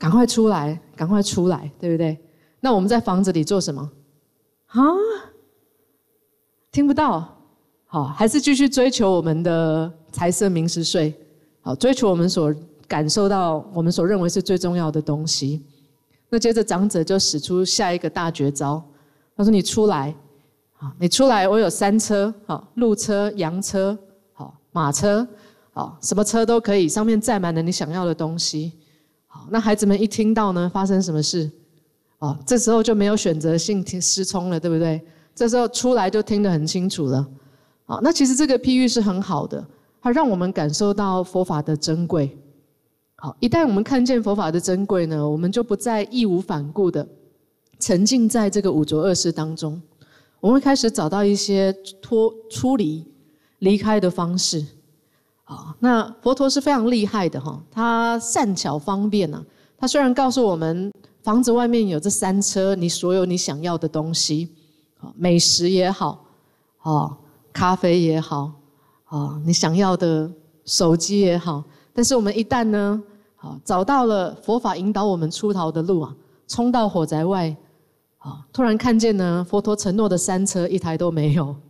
赶快出来，赶快出来，对不对？那我们在房子里做什么？啊？听不到？好，还是继续追求我们的财色名食睡？好，追求我们所感受到、我们所认为是最重要的东西。那接着长者就使出下一个大绝招，他说：“你出来，好，你出来，我有3车，好，鹿车、羊车，好，马车，好，什么车都可以，上面载满了你想要的东西。”好，那孩子们一听到呢，发生什么事？哦，这时候就没有选择性失聪了，对不对？这时候出来就听得很清楚了。好，那其实这个譬喻是很好的，它让我们感受到佛法的珍贵。好，一旦我们看见佛法的珍贵呢，我们就不再义无反顾的沉浸在这个五浊恶世当中，我们会开始找到一些离开的方式。好，那佛陀是非常厉害的哈，他善巧方便啊。他虽然告诉我们房子外面有这3车，你所有你想要的东西，美食也好，咖啡也好，你想要的手机也好，但是我们一旦呢，找到了佛法引导我们出逃的路啊，冲到火宅外，突然看见呢，佛陀承诺的3车一台都没有，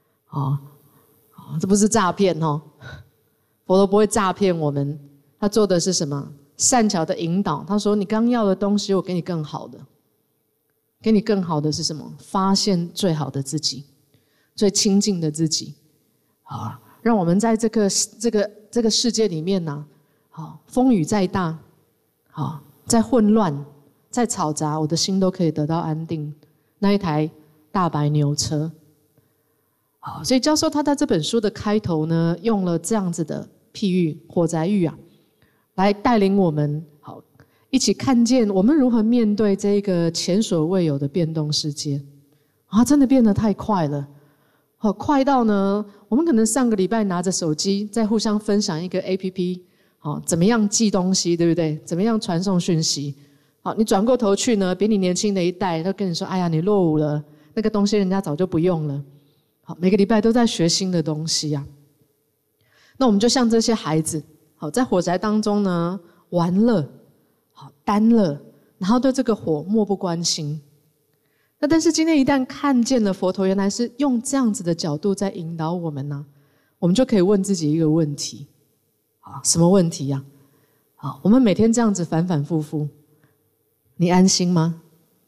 这不是诈骗哦。佛陀不会诈骗我们，他做的是什么？善巧的引导。他说：“你刚要的东西，我给你更好的。给你更好的是什么？发现最好的自己，最亲近的自己。让我们在这个世界里面呢，风雨再大，再混乱，再嘈杂，我的心都可以得到安定。那一台大白牛车。”好，所以教授他在这本书的开头呢，用了这样子的譬喻，火宅喻啊，来带领我们好一起看见我们如何面对这个前所未有的变动世界。真的变得太快了，快到呢，我们可能上个礼拜拿着手机在互相分享一个 APP， 怎么样寄东西，对不对？怎么样传送讯息？好，你转过头去呢，比你年轻的一代都跟你说：“哎呀，你落伍了，那个东西人家早就不用了。”好，每个礼拜都在学新的东西啊。那我们就像这些孩子，好，在火宅当中呢，玩乐，好，单乐，然后对这个火漠不关心。那但是今天一旦看见了佛陀原来是用这样子的角度在引导我们呢，我们就可以问自己一个问题，什么问题呀？好，我们每天这样子反反复复，你安心吗？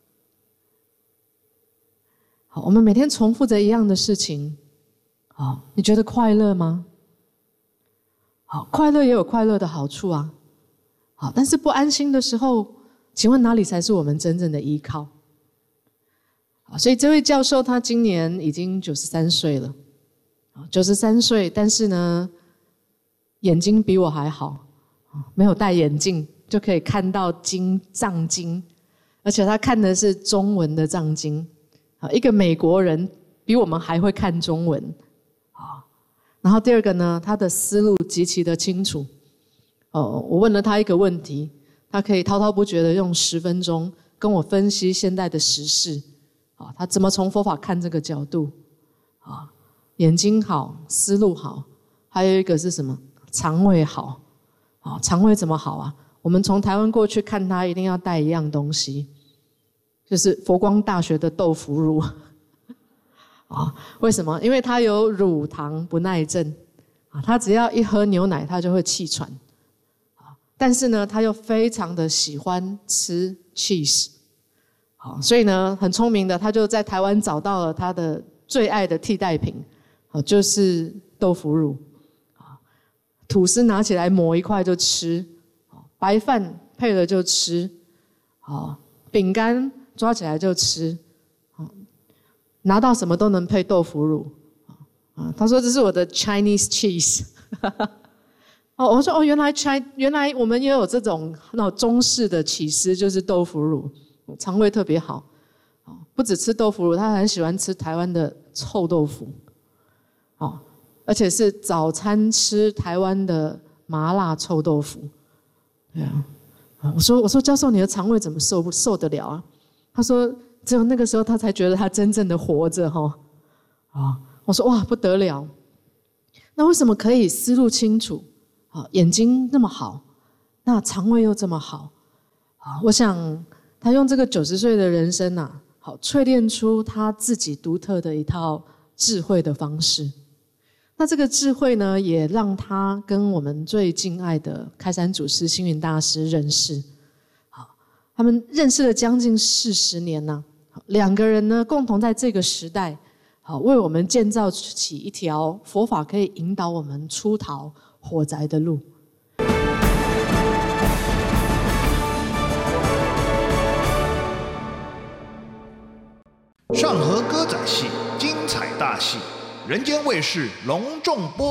好，我们每天重复着一样的事情，好，你觉得快乐吗？好，快乐也有快乐的好处啊。好，但是不安心的时候，请问哪里才是我们真正的依靠？好，所以这位教授他今年已经93岁了，93岁，但是呢，眼睛比我还好，没有戴眼镜就可以看到藏经，而且他看的是中文的藏经。一个美国人比我们还会看中文，然后第二个呢，他的思路极其的清楚。我问了他一个问题，他可以滔滔不绝的用10分钟跟我分析现代的时事，他怎么从佛法看这个角度，眼睛好，思路好，还有一个是什么？肠胃好，肠胃怎么好啊？我们从台湾过去看他，一定要带一样东西。就是佛光大学的豆腐乳为什么？因为它有乳糖不耐症他只要一喝牛奶他就会气喘但是呢他又非常的喜欢吃 cheese 所以呢很聪明的他就在台湾找到了他的最爱的替代品就是豆腐乳吐司拿起来抹一块就吃白饭配了就吃饼干抓起来就吃，拿到什么都能配豆腐乳。他说这是我的 Chinese cheese 我说原来我们也有这种那种中式的起司，就是豆腐乳，肠胃特别好。不只吃豆腐乳，他很喜欢吃台湾的臭豆腐，而且是早餐吃台湾的麻辣臭豆腐。对啊，我说教授，你的肠胃怎么受得了啊？他说只有那个时候他才觉得他真正的活着我说哇不得了，那为什么可以思路清楚眼睛那么好，那肠胃又这么好我想他用这个90岁的人生啊，好淬炼出他自己独特的一套智慧的方式。那这个智慧呢，也让他跟我们最敬爱的开山祖师星云大师认识。好，他们认识了将近40年呢。两个人呢，共同在这个时代，好为我们建造起一条佛法可以引导我们出逃火宅的路。 上河歌仔戏精彩大戏，人间卫视隆重播